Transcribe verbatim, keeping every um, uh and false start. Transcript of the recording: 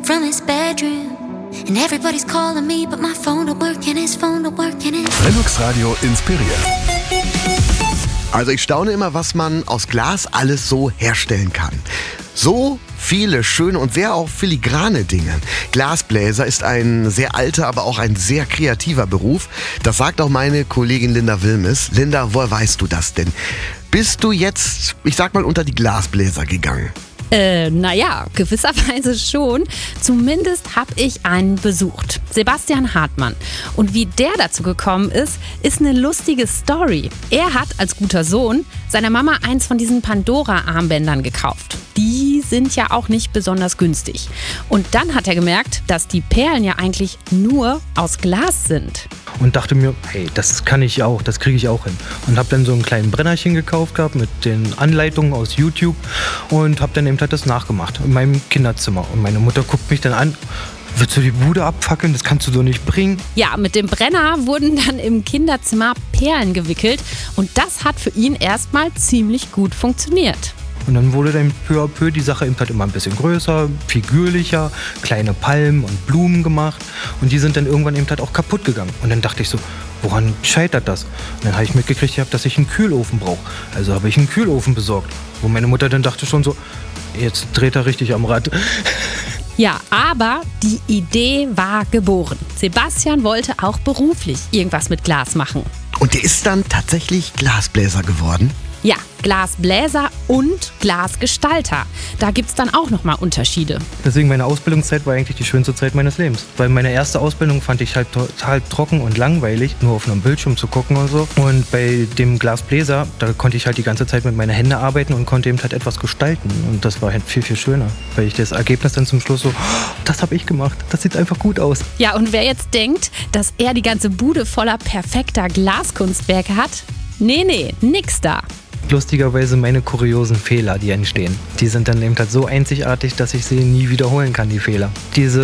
from his bedroom. And everybody's calling me, but my phone don't work and his phone don't work and his... Linux Radio inspiriert. Also ich staune immer, was man aus Glas alles so herstellen kann. So viele schöne und sehr auch filigrane Dinge. Glasbläser ist ein sehr alter, aber auch ein sehr kreativer Beruf. Das sagt auch meine Kollegin Linda Wilmes. Linda, woher weißt du das denn? Bist du jetzt, ich sag mal, unter die Glasbläser gegangen? Äh, naja, gewisserweise schon. Zumindest habe ich einen besucht. Sebastian Hartmann. Und wie der dazu gekommen ist, ist eine lustige Story. Er hat als guter Sohn seiner Mama eins von diesen Pandora-Armbändern gekauft. Die sind ja auch nicht besonders günstig. Und dann hat er gemerkt, dass die Perlen ja eigentlich nur aus Glas sind. Und dachte mir, hey, das kann ich auch, das kriege ich auch hin. Und habe dann so einen kleinen Brennerchen gekauft gehabt mit den Anleitungen aus YouTube und habe dann eben halt das nachgemacht in meinem Kinderzimmer. Und meine Mutter guckt mich dann an, willst du die Bude abfackeln? Das kannst du doch nicht bringen. Ja, mit dem Brenner wurden dann im Kinderzimmer Perlen gewickelt und das hat für ihn erstmal ziemlich gut funktioniert. Und dann wurde dann peu à peu die Sache eben halt immer ein bisschen größer, figürlicher, kleine Palmen und Blumen gemacht. Und die sind dann irgendwann eben halt auch kaputt gegangen. Und dann dachte ich so, woran scheitert das? Und dann habe ich mitgekriegt, dass ich einen Kühlofen brauche. Also habe ich einen Kühlofen besorgt. Wo meine Mutter dann dachte schon so, jetzt dreht er richtig am Rad. Ja, aber die Idee war geboren. Sebastian wollte auch beruflich irgendwas mit Glas machen. Und der ist dann tatsächlich Glasbläser geworden? Ja, Glasbläser und Glasgestalter. Da gibt es dann auch nochmal Unterschiede. Deswegen meine Ausbildungszeit war eigentlich die schönste Zeit meines Lebens. Weil meine erste Ausbildung fand ich halt total trocken und langweilig, nur auf einem Bildschirm zu gucken und so. Und bei dem Glasbläser, da konnte ich halt die ganze Zeit mit meinen Händen arbeiten und konnte eben halt etwas gestalten. Und das war halt viel, viel schöner. Weil ich das Ergebnis dann zum Schluss so, oh, das habe ich gemacht, das sieht einfach gut aus. Ja, und wer jetzt denkt, dass er die ganze Bude voller perfekter Glaskunstwerke hat? Nee, nee, nix da. Lustigerweise meine kuriosen Fehler, die entstehen. Die sind dann eben halt so einzigartig, dass ich sie nie wiederholen kann, die Fehler. Diese